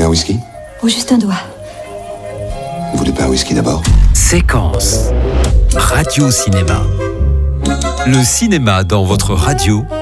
un whisky? Oh, juste un doigt. Vous voulez pas un whisky d'abord? Séquence. Radio-cinéma. Le cinéma dans votre radio